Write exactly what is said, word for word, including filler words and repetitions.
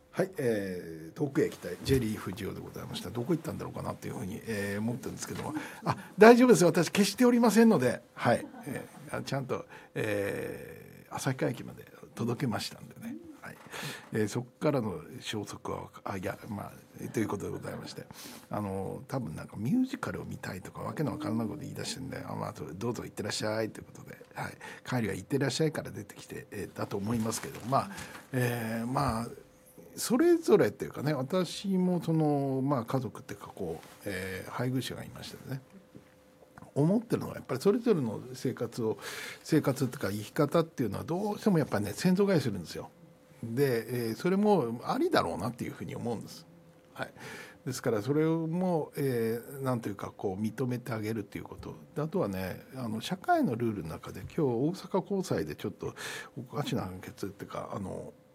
はい、えー、遠くへ行きたいジェリー藤尾でございました。どこ行ったんだろうかなというふうに、えー思ってるんですけども、あ、大丈夫です。私消しておりませんので、はい、えーちゃんと、えー、旭川駅まで届けましたんでね、はい、えーそこからの消息はあいやまあということでございまして、あの多分なんかミュージカルを見たいとかわけのわからないこと言い出してるんで、あ、まあ、どうぞ行ってらっしゃいということで、はい、帰りは行ってらっしゃいから出てきて、えーだと思いますけど、まあ、えー、まあそれぞれっていうかね、私もその、まあ、家族っていうかこう、えー配偶者がいましてね、思ってるのはやっぱりそれぞれの生活を生活っていうか生き方っていうのはどうしてもやっぱりね先祖返りするんですよ。で、えーそれもありだろうなっていうふうに思うんです。はい、ですからそれをも、えーなんというかこう認めてあげるっていうことで、あとはね、あの社会のルールの中で今日大阪高裁でちょっとおかしな判決っていうか、あの